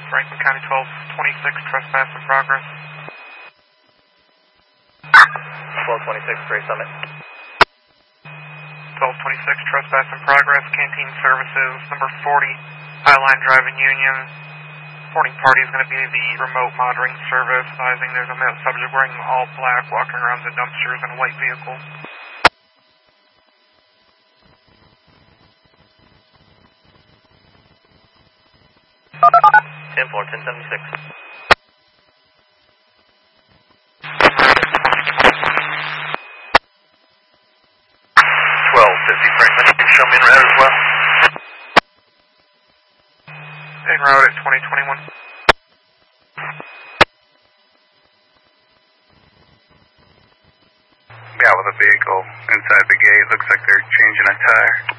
Franklin County 1226, trespass in progress. 1226, Gray Summit. 1226, trespass in progress, Canteen Services, number 40, Highline Drive in Union. Reporting party is going to be the remote monitoring service, advising there's a male subject wearing all black walking around the dumpsters in a white vehicle. 10-4, 1076. 1250 Franklin, you can show me en route as well. En route at 2021. Got with a vehicle inside the gate. Looks like they're changing a tire.